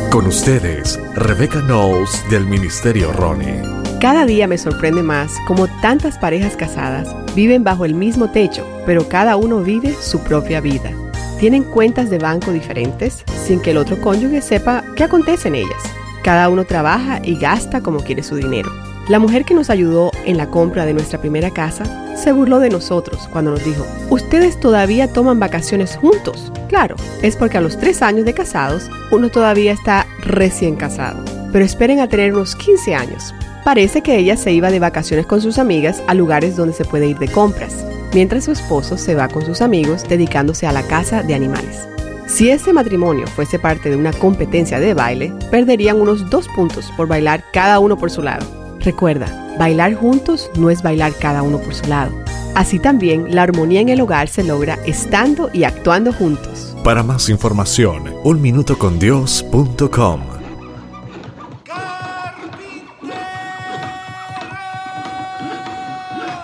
Con ustedes, Rebecca Knowles del Ministerio Ronnie. Cada día me sorprende más cómo tantas parejas casadas viven bajo el mismo techo, pero cada uno vive su propia vida. Tienen cuentas de banco diferentes sin que el otro cónyuge sepa qué acontece en ellas. Cada uno trabaja y gasta como quiere su dinero. La mujer que nos ayudó en la compra de nuestra primera casa se burló de nosotros cuando nos dijo: ¿ustedes todavía toman vacaciones juntos? Claro, es porque a los 3 años de casados, uno todavía está recién casado. Pero esperen a tener unos 15 años. Parece que ella se iba de vacaciones con sus amigas a lugares donde se puede ir de compras, mientras su esposo se va con sus amigos dedicándose a la caza de animales. Si ese matrimonio fuese parte de una competencia de baile, perderían unos 2 puntos por bailar cada uno por su lado. Recuerda, bailar juntos no es bailar cada uno por su lado. Así también, la armonía en el hogar se logra estando y actuando juntos. Para más información, unminutocondios.com.